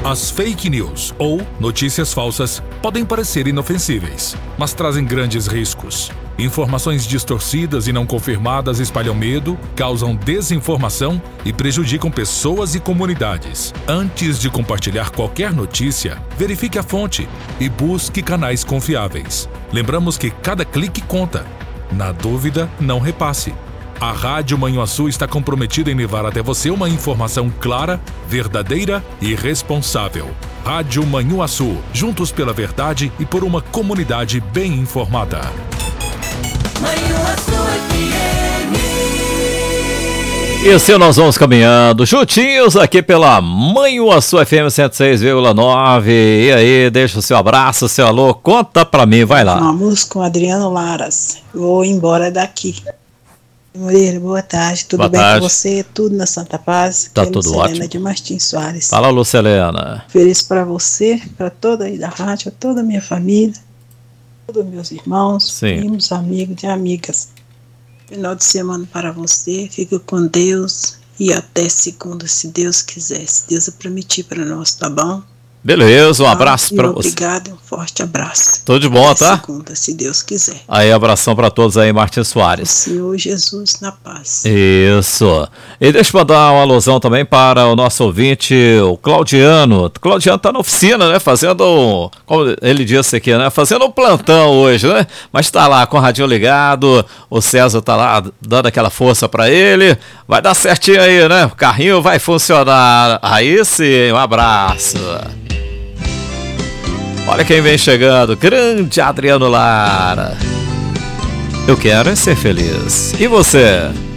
As fake news, ou notícias falsas, podem parecer inofensíveis, mas trazem grandes riscos. Informações distorcidas e não confirmadas espalham medo, causam desinformação e prejudicam pessoas e comunidades. Antes de compartilhar qualquer notícia, verifique a fonte e busque canais confiáveis. Lembramos que cada clique conta. Na dúvida, não repasse. A Rádio Manhuaçu está comprometida em levar até você uma informação clara, verdadeira e responsável. Rádio Manhuaçu, juntos pela verdade e por uma comunidade bem informada. Manhuaçu FM. E assim nós vamos caminhando juntinhos aqui pela Manhuaçu FM 106,9. E aí, deixa o seu abraço, seu alô, conta pra mim, vai lá. Vamos com Adriano Laras. Vou embora daqui. Moreira, boa tarde, tudo boa bem tarde. Com você? Tudo na Santa Paz? Tá aqui é tudo Lucelena ótimo. de Martins Soares. Fala, Lucelena. Feliz para você, para toda aí da rádio, toda a minha família, todos meus irmãos, Sim. primos, amigos e amigas. Final de semana para você, fica com Deus e até segunda, se Deus quiser, se Deus permitir para nós, tá bom? Beleza, um abraço pra você. Obrigado, um forte abraço. Tudo de bom, até tá? segunda, se Deus quiser. Aí, abração pra todos aí, Martins Soares. Senhor Jesus na paz. Isso. E deixa eu mandar uma alusão também para o nosso ouvinte, o Claudiano. O Claudiano tá na oficina, né? Fazendo, como ele disse aqui, né? Fazendo um plantão hoje, né? Mas tá lá com o radinho ligado, o César tá lá dando aquela força para ele. Vai dar certinho aí, né? O carrinho vai funcionar. Aí sim, um abraço. Olha quem vem chegando, grande Adriano Lara. Eu quero é ser feliz. E você?